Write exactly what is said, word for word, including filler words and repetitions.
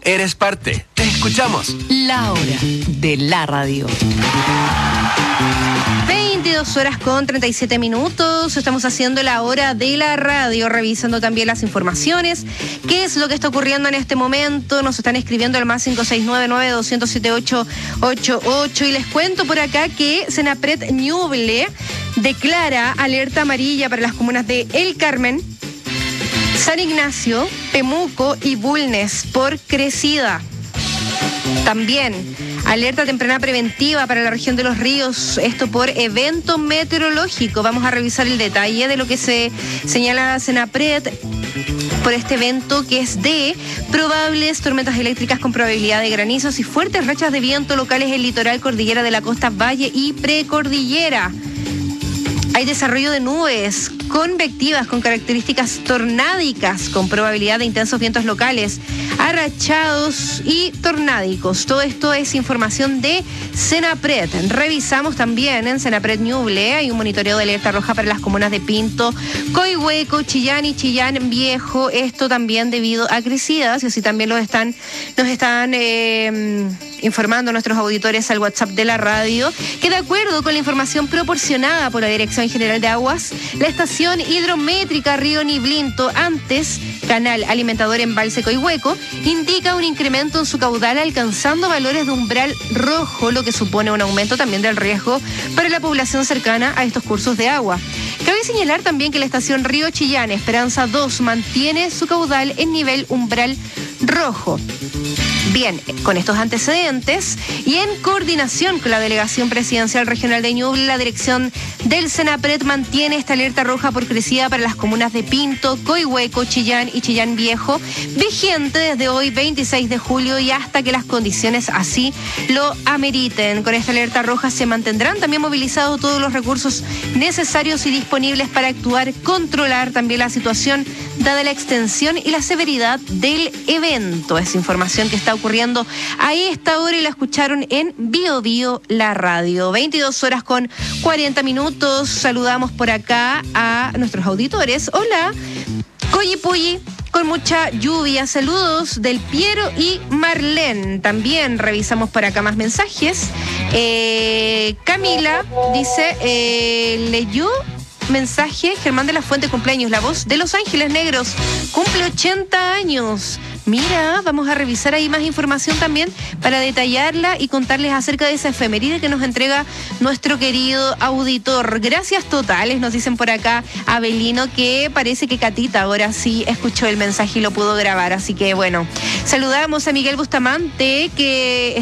eres parte. Te escuchamos. La hora de la radio. veintidós horas con treinta y siete minutos. Estamos haciendo la hora de la radio, revisando también las informaciones. ¿Qué es lo que está ocurriendo en este momento? Nos están escribiendo al más cinco seis nueve nueve dos cero siete ocho ocho ocho. Y les cuento por acá que Senapred Ñuble declara alerta amarilla para las comunas de El Carmen, San Ignacio, Pemuco y Bulnes por crecida. También alerta temprana preventiva para la región de los ríos, esto por evento meteorológico. Vamos a revisar el detalle de lo que se señala Senapred por este evento, que es de probables tormentas eléctricas con probabilidad de granizos y fuertes rachas de viento locales en el litoral, cordillera de la costa, valle y precordillera. Hay desarrollo de nubes convectivas con características tornádicas, con probabilidad de intensos vientos locales, arrachados y tornádicos. Todo esto es información de Senapred. Revisamos también en Senapred Ñuble, hay un monitoreo de alerta roja para las comunas de Pinto, Coihueco, Chillán y Chillán Viejo. Esto también debido a crecidas, y así también lo están, nos están eh, informando nuestros auditores al WhatsApp de la radio, que de acuerdo con la información proporcionada por la Dirección General de Aguas, la estación hidrométrica Río Niblinto, antes canal alimentador Embalse Coihueco, indica un incremento en su caudal alcanzando valores de umbral rojo, lo que supone un aumento también del riesgo para la población cercana a estos cursos de agua. Cabe señalar también que la estación Río Chillán Esperanza dos mantiene su caudal en nivel umbral rojo. Bien, con estos antecedentes y en coordinación con la Delegación Presidencial Regional de Ñuble, la dirección del Senapred mantiene esta alerta roja por crecida para las comunas de Pinto, Coihueco, Chillán y Chillán Viejo, vigente desde hoy veintiséis de julio y hasta que las condiciones así lo ameriten. Con esta alerta roja se mantendrán también movilizados todos los recursos necesarios y disponibles para actuar, controlar también la situación, dada la extensión y la severidad del evento. Es información que está ocurriendo a esta hora y la escucharon en Bio Bio la radio. veintidós horas con cuarenta minutos. Saludamos por acá a nuestros auditores. Hola, Coyipulli, con mucha lluvia. Saludos del Piero y Marlene. También revisamos por acá más mensajes. Eh, Camila dice, eh, leyó mensaje, Germán de la Fuente, cumpleaños, la voz de Los Ángeles Negros, cumple ochenta años. Mira, vamos a revisar ahí más información también para detallarla y contarles acerca de esa efeméride que nos entrega nuestro querido auditor. Gracias totales, nos dicen por acá Abelino, que parece que Catita ahora sí escuchó el mensaje y lo pudo grabar. Así que bueno, saludamos a Miguel Bustamante, que